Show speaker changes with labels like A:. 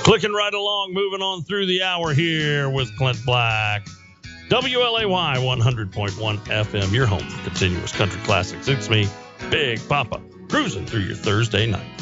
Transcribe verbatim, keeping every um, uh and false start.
A: Clicking right along, moving on through the hour here with Clint Black. W L A Y one hundred point one F M, your home for continuous country classics. It's me, Big Papa, cruising through your Thursday night.